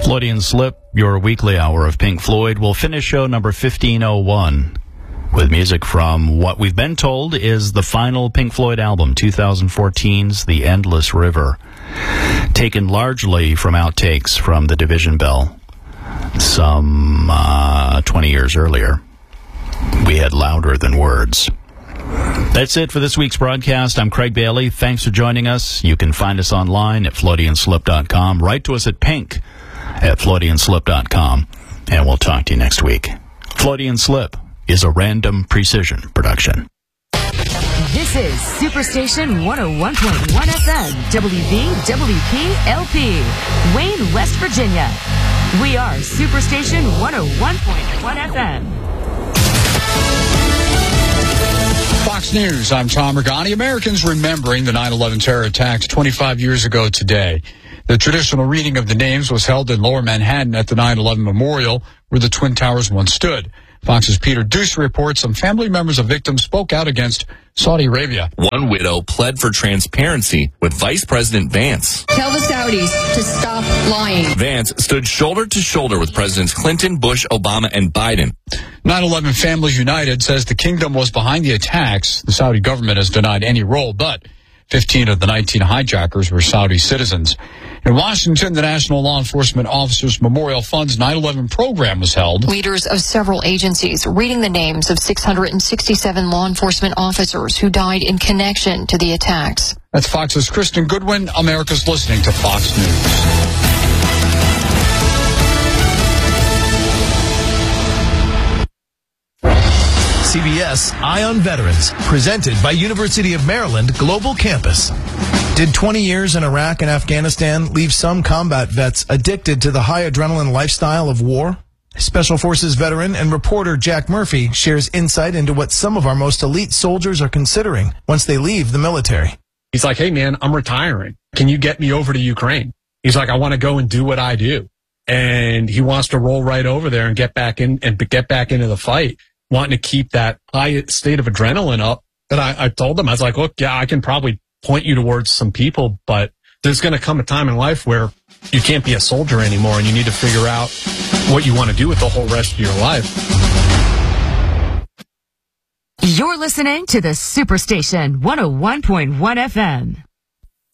Freudian Slip, your weekly hour of Pink Floyd, will finish show number 1501 with music from what we've been told is the final Pink Floyd album, 2014's The Endless River, taken largely from outtakes from The Division Bell some 20 years earlier. We had Louder Than Words. That's it for this week's broadcast. I'm Craig Bailey. Thanks for joining us. You can find us online at FlorianSlip.com. Write to us at pink@FlorianSlip.com. And we'll talk to you next week. Freudian Slip is a Random Precision production. This is Superstation 101.1 FM, WVWP-LP, Wayne, West Virginia. We are Superstation 101.1 FM. Fox News, I'm Tom Regani. Americans remembering the 9/11 terror attacks 25 years ago today. The traditional reading of the names was held in Lower Manhattan at the 9/11 Memorial, where the Twin Towers once stood. Fox's Peter Deuce reports some family members of victims spoke out against Saudi Arabia. One widow pled for transparency with Vice President Vance. Tell the Saudis to stop lying. Vance stood shoulder to shoulder with Presidents Clinton, Bush, Obama, and Biden. 9/11 Families United says the kingdom was behind the attacks. The Saudi government has denied any role, but 15 of the 19 hijackers were Saudi citizens. In Washington, the National Law Enforcement Officers Memorial Fund's 9/11 program was held. Leaders of several agencies reading the names of 667 law enforcement officers who died in connection to the attacks. That's Fox's Kristen Goodwin. America's listening to Fox News. CBS Eye on Veterans, presented by University of Maryland Global Campus. Did 20 years in Iraq and Afghanistan leave some combat vets addicted to the high adrenaline lifestyle of war? Special Forces veteran and reporter Jack Murphy shares insight into what some of our most elite soldiers are considering once they leave the military. He's like, hey man, I'm retiring. Can you get me over to Ukraine? He's like, I want to go and do what I do. And he wants to roll right over there and get back into the fight, wanting to keep that high state of adrenaline up. And I told him, I was like, look, yeah, I can probably point you towards some people, but there's going to come a time in life where you can't be a soldier anymore and you need to figure out what you want to do with the whole rest of your life. You're listening to the Superstation 101.1 FM.